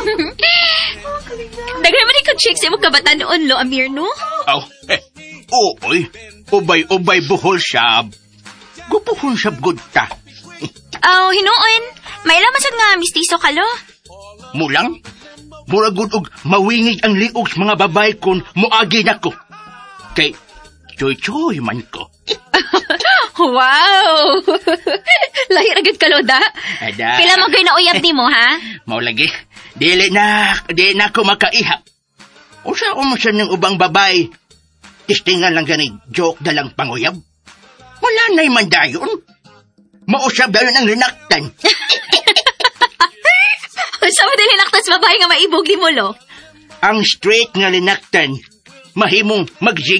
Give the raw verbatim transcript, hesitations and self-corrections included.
Daghan man ikaw check sa imong kabataan noon, lo, Amir, no? Aw, eh, ooy, ubay-ubay buhol sab. Gubuhol sab good ta. Aw, hinuon. May laman sad nga mistiso ka, lo. Mulang? Muragod og mawingig ang liog sa mga babay kon muagi nako. Kay choy-choy man ko. Wow! Lahir agad ka, lo, da? Ada. Pila mo kayo na uyab ni mo, ha? Mao lagi. Dili na, dili na ko makaihap. Usa ko mo siya ng ubang babay. Tistingan lang gani joke dalang panguyab. Wala na'y mandayon. Mausap dayon ang linaktan. Sa mo din linaktas babae nga maibog ni mo, lo? Ang straight nga linaktan, mahimong magjig